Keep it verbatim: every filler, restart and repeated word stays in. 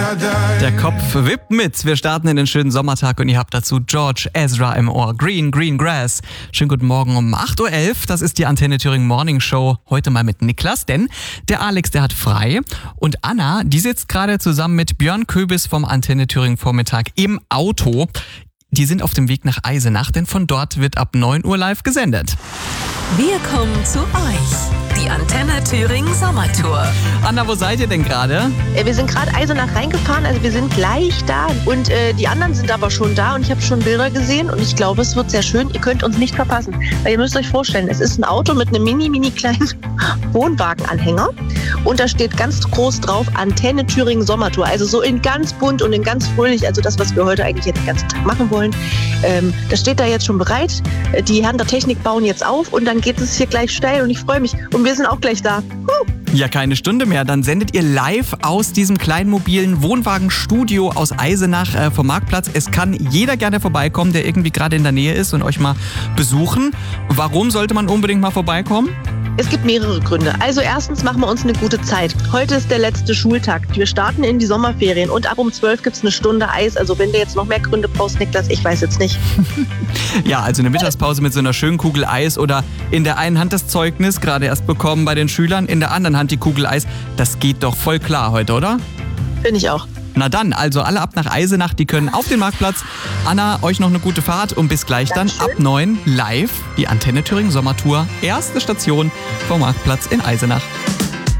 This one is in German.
Der Kopf wippt mit. Wir starten in den schönen Sommertag und ihr habt dazu George Ezra im Ohr. Green, Green Grass. Schönen guten Morgen um acht Uhr elf. Das ist die Antenne Thüringen Morning Show. Heute mal mit Niklas, denn der Alex, der hat frei. Und Anna, die sitzt gerade zusammen mit Björn Köbis vom Antenne Thüringen Vormittag im Auto. Die sind auf dem Weg nach Eisenach, denn von dort wird ab neun Uhr live gesendet. Wir kommen zu euch. Die Antenne Thüringen Sommertour. Anna, wo seid ihr denn gerade? Wir sind gerade Eisenach reingefahren, also wir sind gleich da. Und äh, die anderen sind aber schon da und ich habe schon Bilder gesehen und ich glaube, es wird sehr schön. Ihr könnt uns nicht verpassen, weil ihr müsst euch vorstellen, es ist ein Auto mit einem mini, mini kleinen Wohnwagenanhänger und da steht ganz groß drauf Antenne Thüringen Sommertour. Also so in ganz bunt und in ganz fröhlich, also das, was wir heute eigentlich jetzt den ganzen Tag machen wollen. Ähm, das steht da jetzt schon bereit. Die Herren der Technik bauen jetzt auf und dann geht es hier gleich steil und ich freue mich. Und wir sind auch gleich da. Huh. Ja, keine Stunde mehr. Dann sendet ihr live aus diesem kleinen mobilen Wohnwagenstudio aus Eisenach äh, vom Marktplatz. Es kann jeder gerne vorbeikommen, der irgendwie gerade in der Nähe ist und euch mal besuchen. Warum sollte man unbedingt mal vorbeikommen? Es gibt mehrere Gründe. Also erstens machen wir uns eine gute Zeit. Heute ist der letzte Schultag. Wir starten in die Sommerferien und ab um zwölf gibt es eine Stunde Eis. Also wenn du jetzt noch mehr Gründe brauchst, Niklas, ich weiß jetzt nicht. Ja, also eine Mittagspause mit so einer schönen Kugel Eis oder in der einen Hand das Zeugnis, gerade erst bekommen bei den Schülern, in der anderen Hand die Kugel Eis. Das geht doch voll klar heute, oder? Finde ich auch. Na dann, also alle ab nach Eisenach, die können auf den Marktplatz. Anna, euch noch eine gute Fahrt und bis gleich dann ab neun live die Antenne Thüringen Sommertour. Erste Station vom Marktplatz in Eisenach.